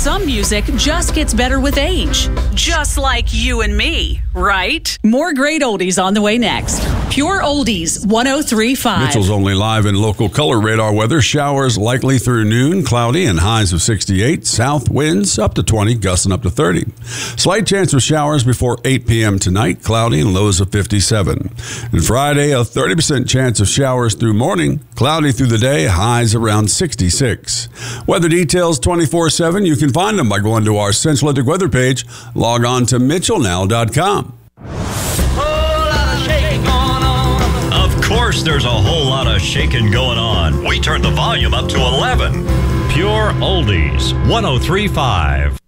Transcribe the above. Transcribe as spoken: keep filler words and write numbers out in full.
some music just gets better with age. Just like you and me, right? More great oldies on the way next. Pure Oldies one oh three point five. Mitchell's only live in local color radar weather. Showers likely through noon, cloudy and highs of sixty-eight. South winds up to twenty, gusting up to thirty. Slight chance of showers before eight p.m. tonight, cloudy and lows of fifty-seven. And Friday, a thirty percent chance of showers through morning, cloudy through the day, highs around sixty-six. Weather details twenty-four seven. You can find them by going to our Central Atlantic weather page. Log on to mitchell now dot com. Of course, there's a whole lot of shaking going on. We turned the volume up to eleven. Pure Oldies one oh three point five.